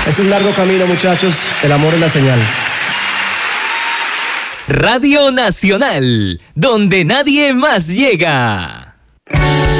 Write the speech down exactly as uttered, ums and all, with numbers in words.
Es un largo camino, muchachos. El amor es la señal. Radio Nacional, donde nadie más llega.